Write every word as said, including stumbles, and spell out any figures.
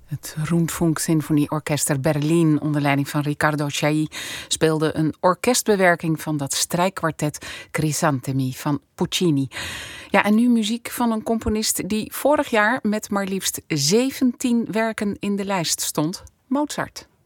Het Rundfunk Sinfonieorkester Berlin onder leiding van Riccardo Chailly speelde een orkestbewerking van dat strijkkwartet Crisantemi van Puccini. Ja, en nu muziek van een componist die vorig jaar met maar liefst zeventien werken in de lijst stond, Mozart.